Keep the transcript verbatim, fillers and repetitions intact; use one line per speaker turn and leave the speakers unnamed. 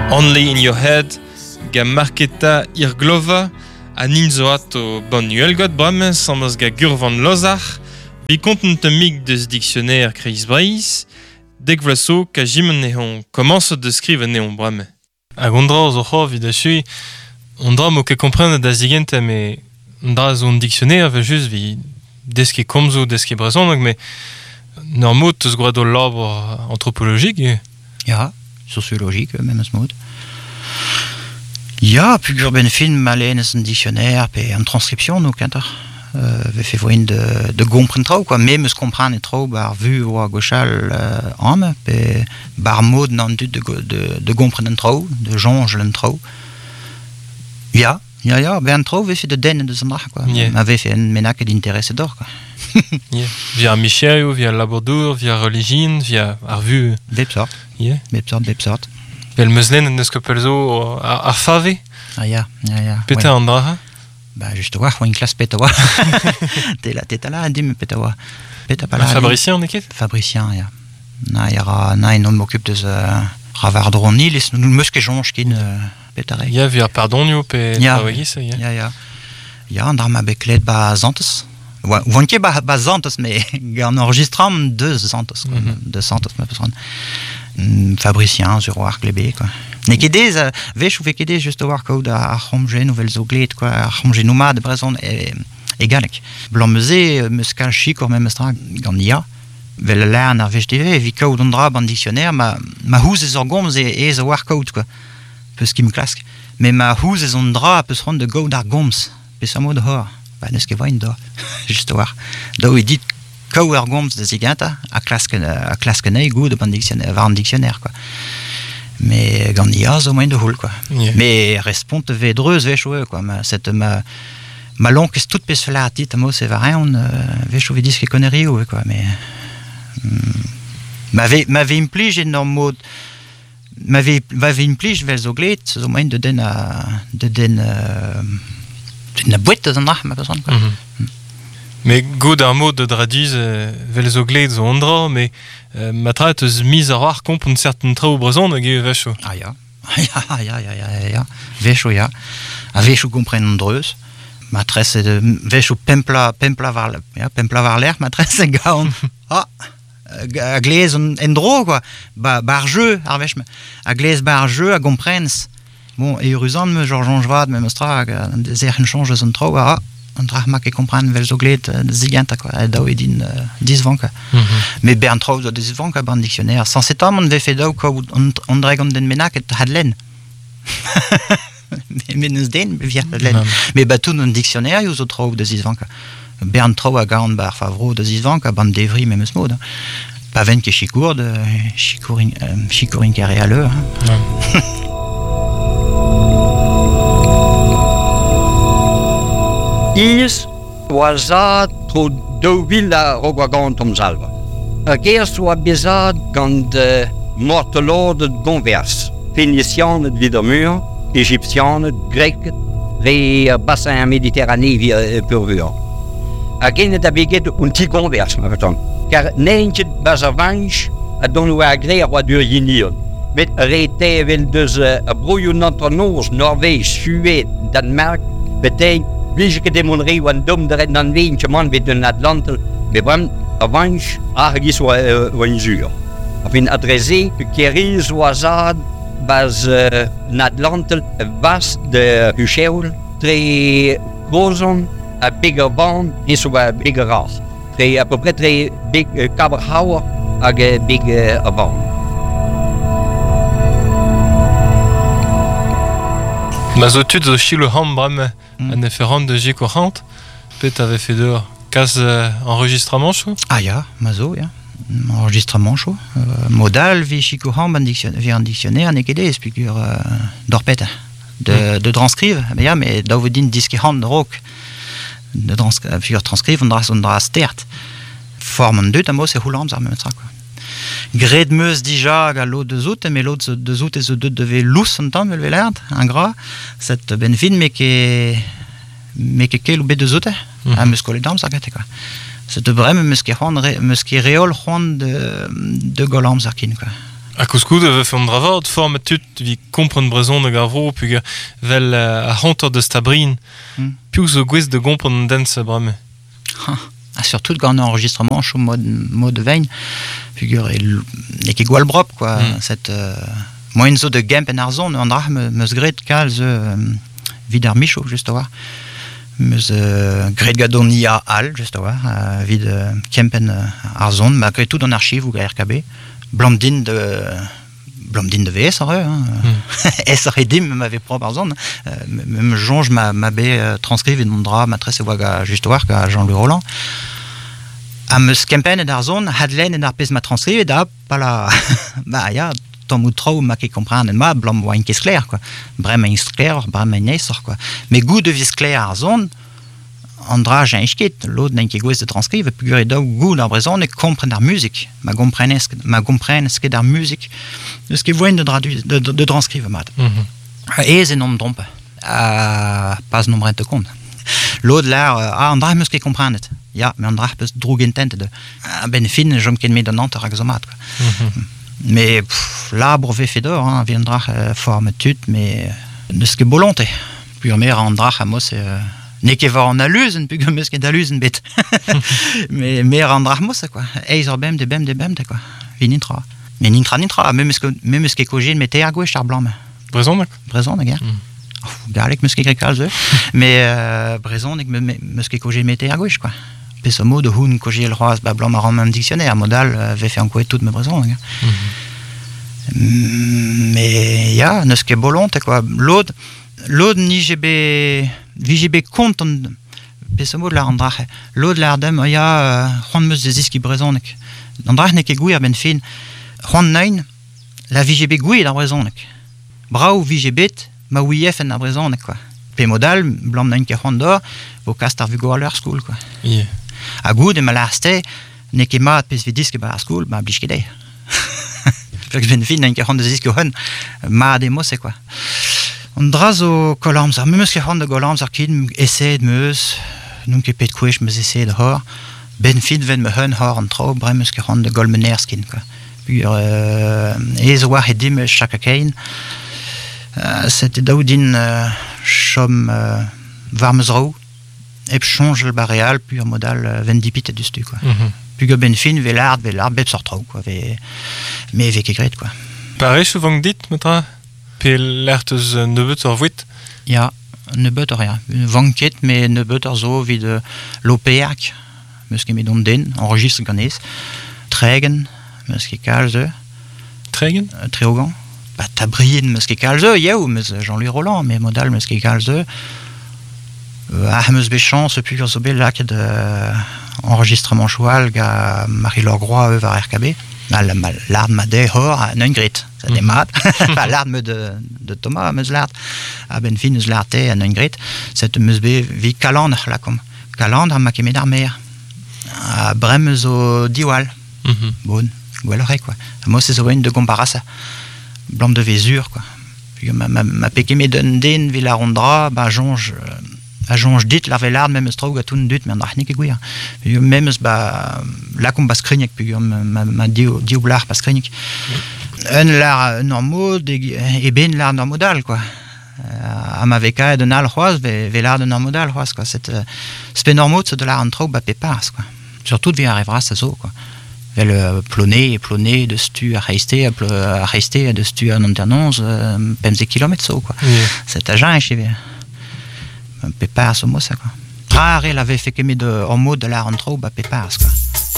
Only in your head, ga marketa ir glova, a ninzoat o bannuelgot brame, sambas ga gurvan lozar, vi kontent mig deus dictionnaire kreis breis, dek vlaso ka jimen neon commence de skrive neon brame. Hag ondra o zo c'hor vid a chui, ondra mo ket komprenne da zigente, me ondra zo un dictionnaire ve just vi deske komzo, deske brezonnog, me normot eus gwad o labre anthropologique.
Ja, sociologique, même ce mot. Ja, pugur ben fin malenes un dictionnaire pe en transcription no kanter. Euh, ve fe voin de de gompren trao quoi, même eus komprane trao bar vu o a gochal euh, am pe bar mod nan dut de de de gompren trao, de jonge len trao. Ja, ja ja, ben trao ve fe de den de zandra quoi.
Yeah.
Ma ve fe en menak d'intérêt d'or quoi.
Yeah. Via Michel, via Labordour, via Religine, via Arvu.
Websort.
Yeah.
Websort, websort.
Vel meuslen en eus kopelzo ar, ar fave.
Ah ja, ja ja.
Peta an dra?
Bah juste voir une classe petawa. T'es là, t'es là, dis-moi petawa. Peta pas là.
Fabricien en eket?
Fabricien, ja. Na yara, na in on m'occupe de ravardroni, les nous meske jonge kin petarek.
Ja, via pardonio pe travagis, ja.
Ja ja. Ja, andra ma beklet ba zantes. Ouais, vonke ba ba zantes, mais en enregistrant deux zantes, mm-hmm. deux zantes ma personne. Fabricien sur Arclébé quoi. Ne kedez vech ou kedez juste war code a romge nouvelles oglet quoi, a romge nomade brezon e egalek. Blanmeze meskal chic or même stra gandia. Vel lern ar vech tv vi code ondra ban dictionnaire ma ma house ez orgoms e ez war code quoi. Peus kim klask. Mais ma house ez ondra peus rond de go dar goms. Pe samo de hor. Ba neske vain da. Juste war. Da we dit Kauer goms de ziganta a klaske a klaske nei good ban dictionnaire var un dictionnaire quoi. Mais gandia zo moins de hol quoi. Yeah. Mais responte vedreuse vechoe quoi, ma cette ma ma longue est toute pesfelati tamo c'est vrai on vechoe dis que connerie ou quoi mais m'avait m'avait implige énorme mode m'avait m'avait implige vel zoglet zo moins de den a de den na boîte dans ma personne quoi. Mm-hmm.
Mais god ar mod de dradiz euh, vel zo gled zo ondra, mais euh, ma traet eus miz a roar komp un certain trao brezon hag e vecho.
Ah ja, ja, ja, ja, ja, ja, vecho ja. A vecho kompren andreus. Ma tresse de vecho pempla, pempla var, ja, pempla var l'air, ma tresse gaon. Ah, a glez en dro, quoi. Ba, bar jeu, ar vech, a glez bar jeu, a gomprens. Bon, e uruzan me, Georges Angevad, me mestra, des erchen change zon trao, ah, on tra ma ke comprendre vel zoglet de ziganta quoi da edin dix vanka mais bern trop de dix vanka ban dictionnaire sans cet homme on devait fait do quoi on on dragon den menak et hadlen mais nous den via hadlen mais batou non dictionnaire yo trop de dix vanka bern trop a gaun bar favro de dix vanka ban devri même ce mode pas ven ke chicour de chicourin chicourin carré à l'heure
Is was a tro do villa rogwagant om salva. A geest was bezad gant de mortelorde gonvers. Phénician de Vidomur, Égyptian de grec, re bassin méditerranée via purvur. A genet a beget un ti gonvers ma veton. Car neintje bazavanch a don wa gre roi dur yinion. Met rete vel deus a brouillon nos Norvège, Suède, Danemark, betein Vlige que démonerie ou un dôme de red nan vin chemin vet un Atlantel, mais vraiment avanche argis ou un jure. Afin adressé que keris ou azad bas un Atlantel vas de Hucheul, très groson, a bigger band et sur a bigger race. Très à peu près très big cabrahauer a big band.
Ma zo tud zo chilo ham bram an efferant de G quarante, peut avait fait deux cases euh, enregistrement chaud.
Ah ja, ma zo ja. Enregistrement chaud. Euh, modal vi chico ham ban dictionnaire, vi un dictionnaire ne kede expliquer euh, d'orpet de mm. de transcrive. Mais ja, mais da vous din disque hand rock. De transcrive, figure transcrive on dra on dra stert. Forme deux tamo c'est roulant ça même ça quoi. Gred meus dija ga l'eau de zout, mais l'eau de zout et de devait lous en temps, me le l'air, un gras, cette benfine, mais que, mais que quel ou bé de zout, à me scoler dans ça, quoi. C'est de vrai, me ce qui rend, me ce qui réole rond de, de golam zarkin, quoi.
A kouskou de vefe an dravord, formet tut vi kompren brezon de garvro, puis vel uh, a hantor de stabrin, mm. piou zo gwez de gompren dense brame.
Ah, surtout gant enregistrement, chou mode, mode vein, figure et qui gwal brop, quoi, mm. cette... Euh, moyen zo de gemp en arzon, an dra meus gret kal ze euh, vid ar micho, just a war. Meus euh, gret gadon nia al, just a war, euh, vid euh, kempen euh, arzon, ma gret tout en archive ou R K B. Blomdin de Blomdin de V S R E, hein. Mm. S R E D m'avait propre par zone. Euh, même jonge m'a m'avait euh, transcrit et demandera ma très voix juste voir qu'à Jean-Louis Roland. À me scampen et d'arzon, hadlen et d'arpes m'a transcrit et d'ap pas la bah ya tom ou trop m'a qui comprendre ma blom wine qui clair quoi. Brem in clair, brem in sort quoi. Mais goût de vis clair arzon Andra j'ai iskit l'autre n'a qui de transcrire puis il doit goût dans raison et comprendre la musique ma comprenne ma comprenne ce qu'est la musique de ce qui voit de traduire de, de, de transcrire mat et c'est non me trompe à pas nombre de compte l'autre là ah Andra me ce qui comprendre ja mais Andra peut droog intent de ben fin je me ken me de Nantes axomat mais l'arbre fait d'or hein viendra forme tut mais de ce qui volonté puis mer Andra à moi c'est ne que var en alusen puis que mesque d'alusen bit mais mais rendre mossa quoi et ils bem de bem de bem de quoi vinitra mais nintra nintra même ce que même ce que cogine mettait à gauche char blanc
Brezon dak
Brezon dak galek mesque quelque mais Brezon dak mesque cogine mettait à gauche quoi puis ce mot de hun cogile roi ba blanc marron même dictionnaire modal avait fait en quoi toute mes Brezon mais ya ne ce que volonté quoi l'autre l'autre ni G B V G B compte pesamo de la randrache l'autre l'ardem ya Juan meus de ziski brezonek d'andrache ne ke gouir ben fin Juan nein la V G B gouir la brezonek brau V G B ma ouif en la brezonek quoi pe modal blanc nein ke Juan d'or vo castar vu go à leur school quoi
yeah.
A goût de malaste ne ke mat pes vidis ke ba school ma blich ke dei fait que ben fin nein ke Juan de ziski hon ma demo c'est quoi on drazo colams ar meus ke hande golams ar kin essaie de meus nun ke pet kwech meus essaie de hor ben fit ven me hun hor an tro bre meus ke hande golmener skin quoi puis euh ez war hedim chaque kain c'était daudin chom varmezro et change le baréal puis modal vendipit du stu quoi puis que ben fin velard velard bet sort trop quoi mais avec egret quoi
pareil souvent dit metra Pe l'ert eus nebeut ur vouit
Ja, nebeut ur ja. Vanket, mais nebeut ur zo vid uh, l'opeak, meus ket medon den, enregistre ganez. Tregen, meus ket kal ze.
Tregen
uh, Treogan. Ba tabrien meus ket kal ze, yaou, meus Jean-Louis Roland, mais modal meus ket kal ze. Uh, ah, meus bechan, se pugur zo bet lak de uh, enregistrement choual ga Marie-Laure Groix eux var R K B. L'art m'a dit hors à Nungrit, ça des maths, pas l'art de de Thomas, mais l'art à Benfin, nous l'art à Nungrit, cette musbe vi calandre là comme calandre m'a qu'aimé d'armer à Bremzo Diwal, bon, voilà quoi. Moi c'est une de comparasa, blanc de vésure quoi. Puis ma ma ma péquémé d'Unden Villarondra, bah jonge a jonge dit la velard même strog a tout dit mais n'ach nik guir même ba la com bas krignek puis ma ma dio dioblar pas krignek un lar normal et ben lar normodal quoi a ma veka de nal roise velard de normodal roise quoi c'est c'est normal de la intro ba pépars quoi surtout vient arrivera ça zo quoi le ploné et ploné de stu à rester à rester de stu à internons pemze kilomètres so quoi c'est agent chez Pépars, ce mot, ça, quoi. Rare, il avait fait que mis de, en mot de la rentrée, bah, Pépars, quoi.